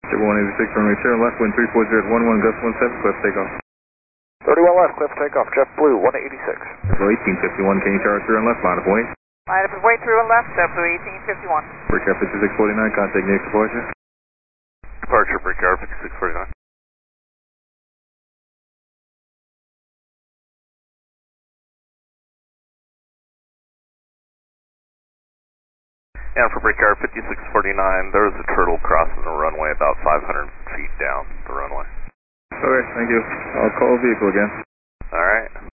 186, runway 0 left, wind 340 at 11, gust 17, cleft takeoff. 31 left, cleft takeoff, JetBlue 186. Blue 1851, can you tower 3 on left, line up and wait? Line up and wait through and left, Blue 1851. Breakout 5649, contact next departure. Departure, breakout 5649. And for breakout 5649, there was a turtle crossing the runway about 500 feet down the runway. Okay, thank you. I'll call the vehicle again. All right.